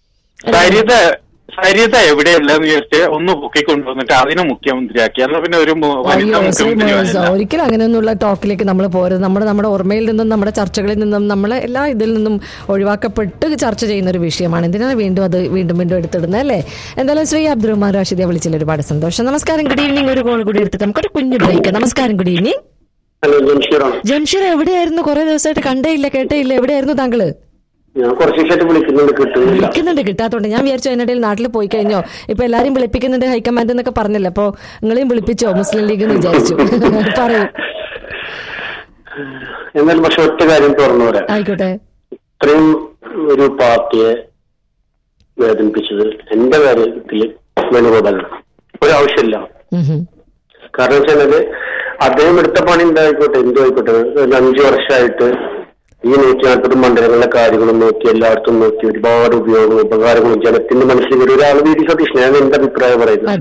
സരിത എവിടെയല്ലെന്ന് ചോദിച്ച് ഒന്ന് പൊക്കിക്കൊണ്ടുവന്നിട്ട് അതിനെ മുഖ്യമന്ത്രിയാക്കി. എന്നാൽ പിന്നെ ഒരു ഒരിക്കലും അങ്ങനെയൊന്നുള്ള ടോക്കിലേക്ക് നമ്മൾ പോരുത്. നമ്മുടെ ഓർമ്മയിൽ നിന്നും നമ്മുടെ ചർച്ചകളിൽ നിന്നും നമ്മളെ എല്ലാ ഇതിൽ നിന്നും ഒഴിവാക്കപ്പെട്ട് ചർച്ച ചെയ്യുന്ന ഒരു വിഷയമാണ്. എന്തിനാണ് വീണ്ടും എടുത്തിടുന്നത് അല്ലേ? എന്തായാലും ശ്രീ അബ്ദുറഹ്മാൻ റാഷിദെ വിളിച്ചതിൽ ഒരുപാട് സന്തോഷം. നമസ്കാരം, ഗുഡ് ഈവനിങ്. ഒരു കോൾ കൂടി എടുത്തിട്ട് നമുക്കൊരു കുഞ്ഞു ബ്രേക്ക്. നമസ്കാരം, ഗുഡ് ഈവനിങ്. ജംഷീർ, എവിടെയായിരുന്നു? കുറെ ദിവസമായിട്ട് കണ്ടേ ഇല്ല, കേട്ടേ ഇല്ല. എവിടെയായിരുന്നു താങ്കള്? വിളിക്കുന്നുണ്ട്, കിട്ടാത്തോണ്ട് ഞാൻ വിചാരിച്ചു അതിനിടയിൽ നാട്ടിൽ പോയി കഴിഞ്ഞോ. ഇപ്പൊ എല്ലാരും വിളിപ്പിക്കുന്നുണ്ട് ഹൈക്കമാൻഡ് എന്നൊക്കെ പറഞ്ഞല്ലോ, അപ്പൊ നിങ്ങളെയും വിളിപ്പിച്ചോ മുസ്ലിം ലീഗ് എന്ന് വിചാരിച്ചു. പറയൂ. എന്നാലും പക്ഷെ ഒറ്റ കാര്യം തുറന്നു പറയാം. ആയിക്കോട്ടെ. ഇത്രയും ഒരു പാർട്ടിയെ വേദനിപ്പിച്ചത് എന്റെ കാര്യത്തിൽ വേണുഗോപാലാണ്. ഒരാവശ്യമില്ല. കാരണം വെച്ചാല് അദ്ദേഹം എടുത്ത പണി എന്തായിക്കോട്ടെ, എന്തോ ആയിക്കോട്ടെ, 5 വർഷമായിട്ട് ഈ 140 മണ്ഡലങ്ങളിലെ കാര്യങ്ങളും നോക്കി, എല്ലായിടത്തും നോക്കി, ഒരുപാട് ഉപകാരങ്ങളും ജനത്തിന്റെ മനസ്സിൽ ഒരു ഒരാൾ VD സതീശനാണ് എന്റെ അഭിപ്രായം പറയുന്നത്.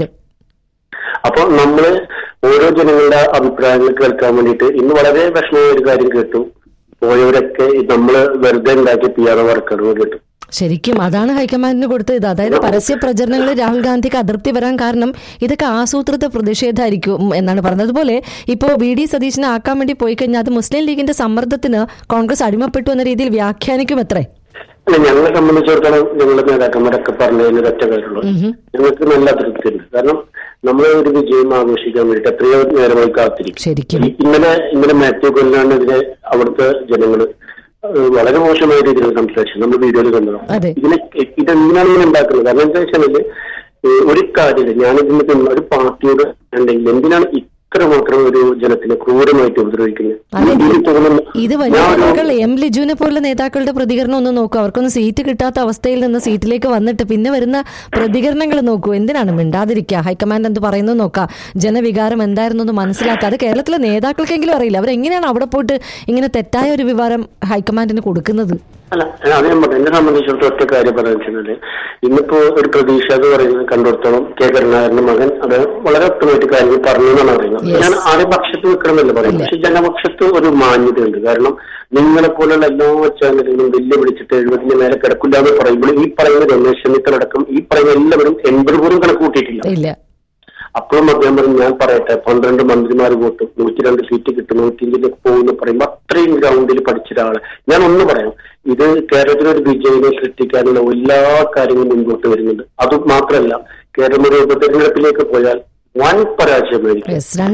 അപ്പൊ നമ്മള് ഓരോ ജനങ്ങളുടെ അഭിപ്രായങ്ങൾ കേൾക്കാൻ വേണ്ടിയിട്ട് ഇന്ന് വളരെ വിഷമമായ ഒരു കാര്യം കേട്ടു. പോയവരൊക്കെ നമ്മള് വെറുതെ ഉണ്ടാക്കിയ PR വർക്കുകൾ കേട്ടു. ശരിക്കും അതാണ് ഹൈക്കമാൻഡിന് കൊടുത്തത്. അതായത് പരസ്യ പ്രചരണങ്ങളിൽ രാഹുൽ ഗാന്ധിക്ക് അതൃപ്തി വരാൻ കാരണം ഇതൊക്കെ ആസൂത്രിത പ്രതിഷേധമായിരിക്കും എന്നാണ് പറഞ്ഞത്. അതുപോലെ ഇപ്പോൾ VD സതീശനെ ആക്കാൻ വേണ്ടി പോയി കഴിഞ്ഞാൽ അത് മുസ്ലിം ലീഗിന്റെ സമ്മർദ്ദത്തിന് കോൺഗ്രസ് അടിമപ്പെട്ടു എന്ന രീതിയിൽ വ്യാഖ്യാനിക്കും അത്രേ. ഞങ്ങളെ സംബന്ധിച്ചിടത്തോളം ഞങ്ങളുടെ നേതാക്കന്മാരൊക്കെ പറഞ്ഞതിന് ഒറ്റ കാര്യമുള്ളൂ, ഞങ്ങൾക്ക് നല്ല അതൃപ്തിയുണ്ട്. കാരണം നമ്മൾ ഒരു വിജയം ആഘോഷിക്കാൻ വേണ്ടിയിട്ട് എത്രയോ നേരമായി കാത്തിരിക്കും. ഇന്നലെ മാത്യു കൊല്ലാനെതിരെ അവിടുത്തെ ജനങ്ങള് വളരെ മോശമായ രീതിയിൽ സംസാരിച്ചു. നമ്മൾ വീഡിയോയിൽ കണ്ടതാണ്. ഇതെന്തിനാണ് ഇങ്ങനെ ഉണ്ടാക്കുന്നത്? കാരണം എന്താ വെച്ചാല് ഒരു കാര്യം ഞാനിതിന് ഒരു പാർട്ടിയോട് ഉണ്ടെങ്കിൽ എന്തിനാണ് ഇത്രമാത്രം ഒരു ജനത്തിനെ ക്രൂരമായിട്ട് ഉപദ്രവിക്കുന്നത്? ഇത് വലിയ നേതാക്കൾ M. ലിജുവിനെ പോലുള്ള നേതാക്കളുടെ പ്രതികരണം ഒന്ന് നോക്കൂ. അവർക്കൊന്നും സീറ്റ് കിട്ടാത്ത അവസ്ഥയിൽ നിന്ന് സീറ്റിലേക്ക് വന്നിട്ട് പിന്നെ വരുന്ന പ്രതികരണങ്ങൾ നോക്കൂ. എന്തിനാണ് മിണ്ടാതിരിക്കുക? ഹൈക്കമാൻഡ് എന്ത് പറയുന്നു നോക്കാം. ജനവികാരം എന്തായിരുന്നു എന്ന് മനസ്സിലാക്കുക. അത് കേരളത്തിലെ നേതാക്കൾക്കെങ്കിലും അറിയില്ല. അവരെങ്ങനെയാണ് അവിടെ പോയിട്ട് ഇങ്ങനെ തെറ്റായ ഒരു വിവരം ഹൈക്കമാൻഡിന് കൊടുക്കുന്നത്? അല്ല, അത് ഞാൻ പറഞ്ഞു. എന്നെ സംബന്ധിച്ചിടത്തോളം ഒറ്റ കാര്യം പറയുന്നത്, ഇന്നിപ്പോ ഒരു പ്രതീക്ഷ എന്ന് പറയുന്നത് കണ്ടിടത്തോളം കരുണാകരന്റെ മകൻ അത് വളരെ ഒട്ടമായിട്ട് കാര്യങ്ങൾ പറഞ്ഞു എന്നാണ് പറയുന്നത്. ഞാൻ ആദ്യ പക്ഷത്ത് നിൽക്കണമെന്നല്ല പറയുന്നത്, പക്ഷെ ജനപക്ഷത്ത് ഒരു മാന്യതയുണ്ട്. കാരണം നിങ്ങളെ പോലുള്ള എല്ലാ ചാനലുകളും വെല്ലുവിളിച്ചിട്ട് 70-ന് മേലെ കിടക്കില്ല എന്ന് പറയുമ്പോൾ ഈ പറയുന്ന രമേശ് ചെന്നിത്തലടക്കം ഈ പറയുന്ന എല്ലാവരും 80 പോലും കണക്ക് കൂട്ടിയിട്ടില്ല. അപ്പോഴും അദ്ദേഹം പറഞ്ഞു, ഞാൻ പറയട്ടെ, 12 മന്ത്രിമാർ വോട്ടും 102 സീറ്റ് കിട്ടും, 105 പോകുന്നു പറയുമ്പോൾ അത്രയും ഗ്രൗണ്ടിൽ പഠിച്ച ഒരാള്. ഞാൻ ഒന്ന് പറയാം, ഇത് കേരളത്തിലൊരു വിജയിനെ സൃഷ്ടിക്കാനുള്ള എല്ലാ കാര്യങ്ങളും മുൻപോട്ട് വരുന്നുണ്ട്. അത് മാത്രമല്ല, കേരളം ഒരു ഉപതെരഞ്ഞെടുപ്പിലേക്ക് പോയാൽ വൻ പരാജയമായിരിക്കും.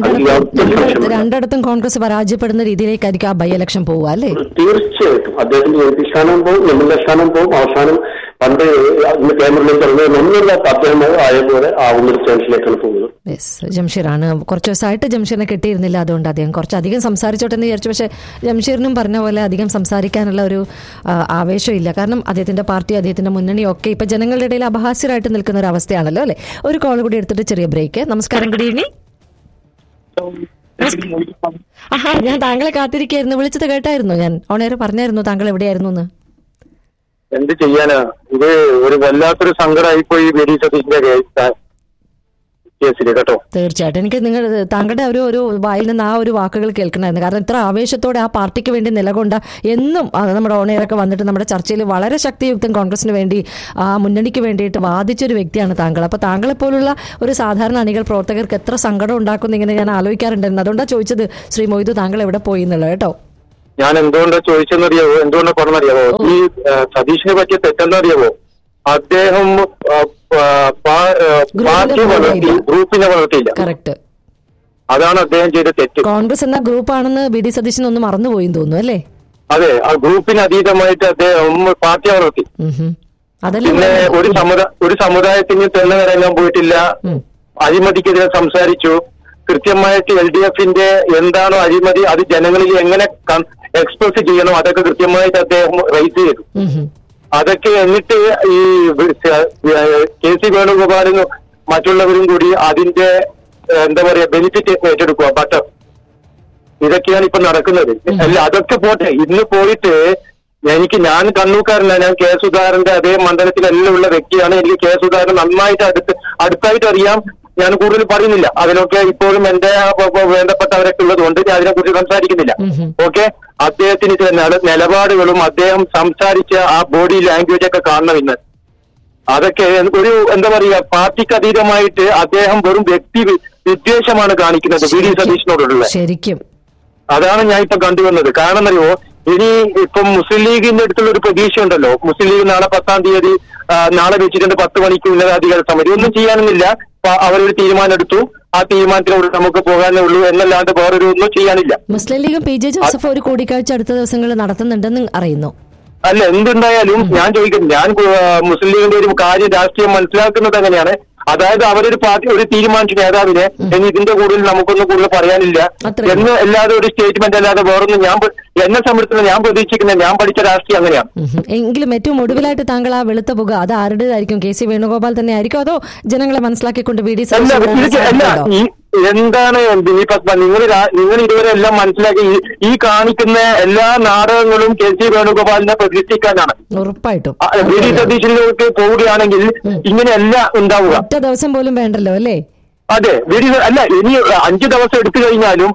രണ്ടിടത്തും കോൺഗ്രസ് പരാജയപ്പെടുന്ന രീതിയിലേക്കായിരിക്കും ആ ബൈ ഇലക്ഷൻ പോവുക അല്ലേ? തീർച്ചയായിട്ടും. അദ്ദേഹത്തിന്റെ MP സ്ഥാനം പോകും, MLA സ്ഥാനം പോകും. അവസാനം പണ്ട് കേന്ദ്രത്തിൽ പറഞ്ഞത് ഒന്നുമില്ലാത്ത അദ്ദേഹം ആയപോലെ ആവുന്ന ഒരു ചാൻസിലേക്കാണ് പോകുന്നത്. ജംഷീറാണ്. കുറച്ച് ദിവസമായിട്ട് ജംഷീറിനെ കിട്ടിയിരുന്നില്ല, അതുകൊണ്ട് അദ്ദേഹം കുറച്ചധികം സംസാരിച്ചോട്ടെ എന്ന് വിചാരിച്ചു. പക്ഷേ ജംഷീറിനും പറഞ്ഞ പോലെ അധികം സംസാരിക്കാനുള്ള ഒരു ആവേശമില്ല. കാരണം അദ്ദേഹത്തിന്റെ പാർട്ടി, അദ്ദേഹത്തിന്റെ മുന്നണിയൊക്കെ ഇപ്പൊ ജനങ്ങളുടെ ഇടയിൽ അപഹാസ്യരായിട്ട് നിൽക്കുന്ന ഒരു അവസ്ഥയാണല്ലോ അല്ലെ? ഒരു കോൾ കൂടി എടുത്തിട്ട് ചെറിയ ബ്രേക്ക്. നമസ്കാരം, ഗുഡ് ഈവനിങ്. ഞാൻ താങ്കളെ കാത്തിരിക്കായിരുന്നു. വിളിച്ചത് കേട്ടായിരുന്നു. ഞാൻ ഓണേറെ പറഞ്ഞായിരുന്നു താങ്കൾ എവിടെയായിരുന്നു എന്ന്. എന്ത് ചെയ്യാനാ, ഇത് ഒരു വല്ലാത്തൊരു സങ്കടമായിപ്പോയി VD സതീശന്റെ കേസ്. കേസിൽ കേട്ടോ. തീർച്ചയായിട്ടും എനിക്ക് താങ്കളുടെ ഒരു വായിൽ നിന്ന് ആ ഒരു വാക്കുകൾ കേൾക്കണമായിരുന്നു. കാരണം ഇത്ര ആവേശത്തോടെ ആ പാർട്ടിക്ക് വേണ്ടി നിലകൊണ്ട എന്നും നമ്മുടെ ഓണേറൊക്കെ വന്നിട്ട് നമ്മുടെ ചർച്ചയിൽ വളരെ ശക്തിയുക്തം കോൺഗ്രസിന് വേണ്ടി ആ മുന്നണിക്ക് വേണ്ടിയിട്ട് വാദിച്ചൊരു വ്യക്തിയാണ് താങ്കൾ. അപ്പോൾ താങ്കളെപ്പോലുള്ള ഒരു സാധാരണ അണികൾ പ്രവർത്തകർക്ക് എത്ര സങ്കടം ഉണ്ടാക്കുന്ന ഇങ്ങനെ ഞാൻ ആലോചിക്കാറുണ്ടായിരുന്നു. അതുകൊണ്ടാണ് ചോദിച്ചത് ശ്രീ മൊയ്തു താങ്കൾ എവിടെ പോയി എന്നുള്ളത് കേട്ടോ. ഞാൻ എന്തുകൊണ്ടാണ് ചോദിച്ചെന്നറിയാവോ, എന്തുകൊണ്ടാണ് പറഞ്ഞറിയാവോ, ഈ സതീഷിനെ പറ്റിയ തെറ്റെന്നറിയാവോ, അദ്ദേഹം പാർട്ടി വളർത്തി, ഗ്രൂപ്പിനെ വളർത്തിയില്ല. കറക്റ്റ്, അതാണ് അദ്ദേഹം ചെയ്ത തെറ്റ്. കോൺഗ്രസ് എന്ന ഗ്രൂപ്പാണെന്ന് വി ഡി സതീശൻ ഒന്ന് മറന്നുപോയി തോന്നുന്നു അല്ലേ? അതെ, ആ ഗ്രൂപ്പിന് അതീതമായിട്ട് അദ്ദേഹം പാർട്ടി വളർത്തി. പിന്നെ ഒരു സമുദായത്തിന് തെളിവിറങ്ങാൻ പോയിട്ടില്ല, അഴിമതിക്കെതിരെ സംസാരിച്ചു. കൃത്യമായിട്ട് LDFന്റെ എന്താണോ അഴിമതി അത് ജനങ്ങളിൽ എങ്ങനെ എക്സ്പ്രസ് ചെയ്യണം അതൊക്കെ കൃത്യമായിട്ട് അദ്ദേഹം റൈസ് ചെയ്തു. അതൊക്കെ എന്നിട്ട് ഈ KC വേണുഗോപാലും മറ്റുള്ളവരും കൂടി അതിന്റെ എന്താ പറയാ ബെനിഫിറ്റ് ഏറ്റെടുക്കുക. ബട്ടർ ഇതൊക്കെയാണ് ഇപ്പൊ നടക്കുന്നത്. അല്ല അതൊക്കെ പോട്ടെ, ഇന്ന് പോയിട്ട് ഞാൻ കണ്ണൂക്കാരനാണ്. ഞാൻ കെ സുധാകരന്റെ അതേ മണ്ഡലത്തിലെല്ലാം ഉള്ള വ്യക്തിയാണ്. എനിക്ക് കെ സുധാകരൻ നന്നായിട്ട് അടുത്തായിട്ട് അറിയാം. ഞാൻ കൂടുതൽ പറയുന്നില്ല. അതിനൊക്കെ ഇപ്പോഴും എന്റെ വേണ്ടപ്പെട്ടവരൊക്കെ ഉള്ളതുകൊണ്ട് ഞാൻ അതിനെക്കുറിച്ച് സംസാരിക്കുന്നില്ല. ഓക്കെ, അദ്ദേഹത്തിന് ചില നിലപാടുകളും അദ്ദേഹം സംസാരിച്ച ആ ബോഡി ലാംഗ്വേജ് ഒക്കെ കാണണം ഇന്ന്. അതൊക്കെ ഒരു എന്താ പറയുക, പാർട്ടിക്ക് അതീതമായിട്ട് അദ്ദേഹം വെറും വ്യക്തി വിദ്വേഷമാണ് കാണിക്കുന്നത് വി ഡി സതീഷിനോടുള്ള. ശരിക്കും അതാണ് ഞാൻ ഇപ്പൊ കണ്ടുവന്നത്. കാരണം അറിയോ, ഇനി ഇപ്പം മുസ്ലിം ലീഗിന്റെ അടുത്തുള്ള ഒരു പ്രതീക്ഷ ഉണ്ടല്ലോ. മുസ്ലിം ലീഗ് നാളെ 10-ാം തീയതി നാളെ വെച്ചിട്ടുണ്ട് 10 മണിക്ക് ഉന്നതാധികാര സമിതി. ഒന്നും ചെയ്യാനൊന്നുമില്ല. അവരൊരു തീരുമാനം എടുത്തു, ആ തീരുമാനത്തിലൂടെ നമുക്ക് പോകാനേ ഉള്ളൂ എന്നല്ലാണ്ട് വേറൊരു ഒന്നും ചെയ്യാനില്ല. മുസ്ലിം ലീഗും PJ ജോസഫ് ഒരു കൂടിക്കാഴ്ച അടുത്ത ദിവസങ്ങളിൽ നടത്തുന്നുണ്ടെന്ന് അറിയുന്നു. അല്ല, എന്തുണ്ടായാലും ഞാൻ ചോദിക്കുന്നു, ഞാൻ മുസ്ലിം ലീഗിന്റെ ഒരു കാര്യം രാഷ്ട്രീയം മനസ്സിലാക്കുന്നത് എങ്ങനെയാണ്, അതായത് അവരൊരു പാർട്ടി ഒരു തീരുമാനിച്ച നേതാവിനെ ഇനി ഇതിന്റെ കൂടുതൽ നമുക്കൊന്നും കൂടുതൽ പറയാനില്ല എന്ന് അല്ലാതെ ഒരു സ്റ്റേറ്റ്മെന്റ് അല്ലാതെ വേറൊന്നും എന്നെ സംബന്ധിച്ചിടത്തോളം ഞാൻ പ്രതീക്ഷിക്കുന്നത്, ഞാൻ പഠിച്ച രാഷ്ട്രീയം അങ്ങനെയാണ്. എങ്കിലും ഏറ്റവും ഒടുവിലായിട്ട് താങ്കൾ ആ വെളുത്ത പുക അത് ആരുടേതായിരിക്കും? KC വേണുഗോപാൽ തന്നെ ആയിരിക്കും, അതോ ജനങ്ങളെ മനസ്സിലാക്കിക്കൊണ്ട് VD എന്താണ് നിങ്ങൾ ഇതുവരെ എല്ലാം മനസ്സിലാക്കി ഈ കാണിക്കുന്ന എല്ലാ നാടകങ്ങളും KC വേണുഗോപാലിനെ പ്രതിഷ്ഠിക്കാനാണ്. ഉറപ്പായിട്ടും VD സതീശനിലേക്ക് പോവുകയാണെങ്കിൽ ഇങ്ങനെയല്ല ഉണ്ടാവുക. ഒറ്റ ദിവസം പോലും വേണ്ടല്ലോ അല്ലേ? അതെ, അല്ല ഇനി 5 ദിവസം എടുത്തു കഴിഞ്ഞാലും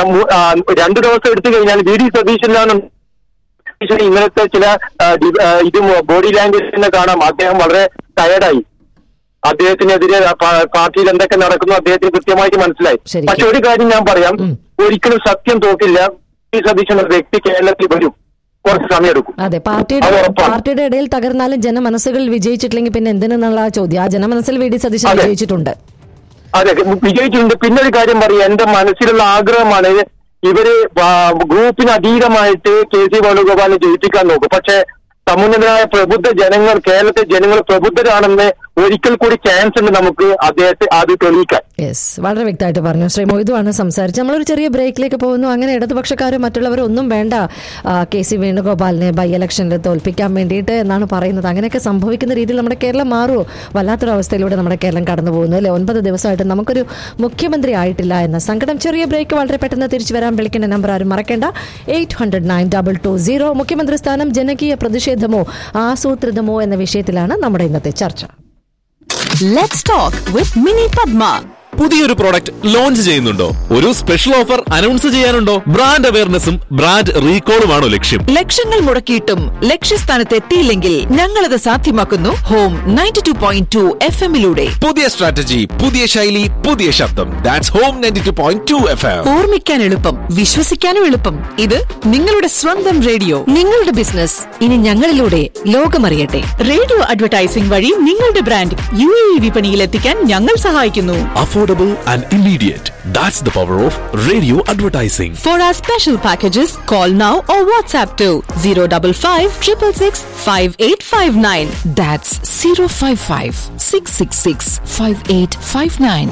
2 ദിവസം എടുത്തു കഴിഞ്ഞാലും VD സതീശനിലാണ് ഇങ്ങനത്തെ ചില ഇത് ബോഡി ലാംഗ്വേജിനെ കാണാം. അദ്ദേഹം വളരെ ടയർഡായി. അദ്ദേഹത്തിനെതിരെ പാർട്ടിയിൽ എന്തൊക്കെ നടക്കുന്നു അദ്ദേഹത്തിന് കൃത്യമായിട്ട് മനസ്സിലായി. പക്ഷെ ഒരു കാര്യം ഞാൻ പറയാം, ഒരിക്കലും സത്യം തോക്കില്ല. VD സതീശൻ എന്ന വ്യക്തി കേരളത്തിൽ വരും, കുറച്ച് സമയം എടുക്കും. അതെ, പാർട്ടിയുടെ ഇടയിൽ തകർന്നാലും ജനമനസ്സുകളിൽ വിജയിച്ചിട്ടില്ലെങ്കിൽ പിന്നെ എന്തിനെന്നുള്ള ചോദ്യം. ആ ജനമനസ്സിൽ VD സതീശൻ വിജയിച്ചിട്ടുണ്ട്. അതെ, വിജയിച്ചിട്ടുണ്ട്. പിന്നെ ഒരു കാര്യം പറയാം, എന്റെ മനസ്സിലുള്ള ആഗ്രഹമാണ് ഇവര് ഗ്രൂപ്പിന് അതീതമായിട്ട് KC വേണുഗോപാലിനെ ജയിപ്പിക്കാൻ നോക്കും. പക്ഷെ സമുന്നതരായ പ്രബുദ്ധ ജനങ്ങൾ, കേരളത്തിലെ ജനങ്ങൾ പ്രബുദ്ധരാണെന്ന് ഒരിക്കൽ കൂടി ചാൻസ് ഉണ്ട് നമുക്ക് അദ്ദേഹത്തെ അത് തെളിയിക്കാൻ. യെസ്, വളരെ വ്യക്തമായിട്ട് പറഞ്ഞു. ശ്രീ മൊയ്തുവാണ് സംസാരിച്ച്. നമ്മളൊരു ചെറിയ ബ്രേക്കിലേക്ക് പോകുന്നു. അങ്ങനെ ഇടതുപക്ഷക്കാരും മറ്റുള്ളവരും ഒന്നും വേണ്ട KC വേണുഗോപാലിനെ ബൈ ഇലക്ഷനിൽ തോൽപ്പിക്കാൻ വേണ്ടിയിട്ട് എന്നാണ് പറയുന്നത്. അങ്ങനെയൊക്കെ സംഭവിക്കുന്ന രീതിയിൽ നമ്മുടെ കേരളം മാറുമോ? വല്ലാത്തൊരവസ്ഥയിലൂടെ നമ്മുടെ കേരളം കടന്നു പോകുന്നു അല്ലേ? 9 ദിവസമായിട്ട് നമുക്കൊരു മുഖ്യമന്ത്രി ആയിട്ടില്ല എന്ന സങ്കടം. ചെറിയ ബ്രേക്ക്, വളരെ പെട്ടെന്ന് തിരിച്ചു വരാൻ. വിളിക്കേണ്ട നമ്പർ ആരും മറക്കേണ്ട, 800-9220. മുഖ്യമന്ത്രി സ്ഥാനം ജനകീയ പ്രതിഷേധമോ ആസൂത്രിതമോ എന്ന വിഷയത്തിലാണ് നമ്മുടെ ഇന്നത്തെ ചർച്ച. Let's talk with Mini Padma. പുതിയൊരു പ്രോഡക്റ്റ് ലോഞ്ച് ചെയ്യുന്നുണ്ടോ? ഒരു special offer announce ചെയ്യാനുണ്ടോ? Brand അവയർനെസ്സും brand റീകോളുമാണോ ലക്ഷ്യം? ലക്ഷങ്ങൾ മുടക്കിയിട്ടും ലക്ഷ്യസ്ഥാനത്ത് എത്തിയില്ലെങ്കിൽ ഞങ്ങളത് സാധ്യമാക്കുന്നു ഹോം 92.2 FM-ലൂടെ. പുതിയ സ്ട്രാറ്റജി, പുതിയ ശൈലി, പുതിയ ശബ്ദം. That's home 92.2 FM. ഓർമ്മിക്കാൻ എളുപ്പം, വിശ്വസിക്കാനും എളുപ്പം. ഇത് നിങ്ങളുടെ സ്വന്തം റേഡിയോ. നിങ്ങളുടെ ബിസിനസ് ഇനി ഞങ്ങളിലൂടെ ലോകമറിയട്ടെ. റേഡിയോ അഡ്വർടൈസിംഗ് വഴി നിങ്ങളുടെ ബ്രാൻഡ് UAE വിപണിയിൽ എത്തിക്കാൻ ഞങ്ങൾ സഹായിക്കുന്നു. Affordable and immediate. That's the power of radio advertising. For our special packages, call now or WhatsApp to 055 666 5859. That's 055 666 5859.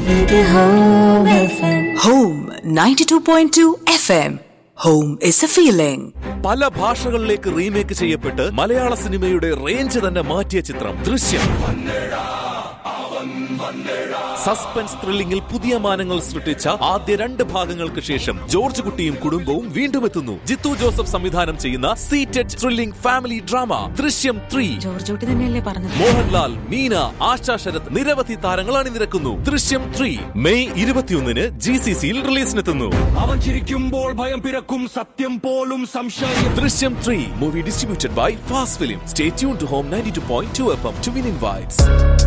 Home 92.2 FM. Home is a feeling. പല ഭാഷകളിലേക്ക് റീമേക്ക് ചെയ്യപ്പെട്ട് മലയാള സിനിമയുടെ റേഞ്ച് തന്നെ മാറ്റിയ ചിത്രം ദൃശ്യം. സസ്പെൻസ് ത്രില്ലിംഗിൽ പുതിയ മാനങ്ങൾ സൃഷ്ടിച്ച ആദ്യ 2 ഭാഗങ്ങൾക്ക് ശേഷം ജോർജ് കുട്ടിയും കുടുംബവും വീണ്ടും എത്തുന്നു. ജിത്തു ജോസഫ് സംവിധാനം ചെയ്യുന്ന സീറ്റഡ് ത്രില്ലിംഗ് ഫാമിലി ഡ്രാമ ദൃശ്യം 3. ജോർജ് കുട്ടി തന്നെയല്ലേ പറഞ്ഞത്? മോഹൻലാൽ, മീന, ആശാ ശരത് നിരവധി താരങ്ങൾ അണിനിരക്കുന്നു. ദൃശ്യം 3 മെയ് 21 GCCയിൽ റിലീസിനെത്തുന്നു. അവൻ ചിരിക്കുമ്പോൾ ഭയം പിറക്കും, സത്യം പോലും സംശയം. ദൃശ്യം 3 movie distributed by fast film. Stay tune to home 92.2 FM to win invites.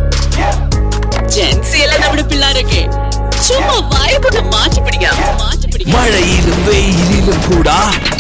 നമ്മുടെ പിള്ളേരൊക്കെ ചുമ്മാ വായ കൊണ്ട് മാറ്റി പിടിക്കാം. മഴയിലും വെയിലിലും കൂടാ